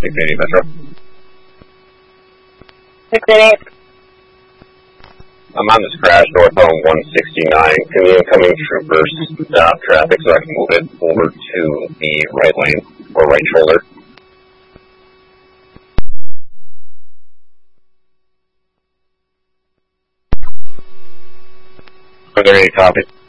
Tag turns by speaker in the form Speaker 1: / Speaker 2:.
Speaker 1: 688 Metro.
Speaker 2: 688.
Speaker 1: I'm on this crash north on 169. Can the incoming troopers stop traffic so I can move it over to the right lane or right shoulder? 688, copy.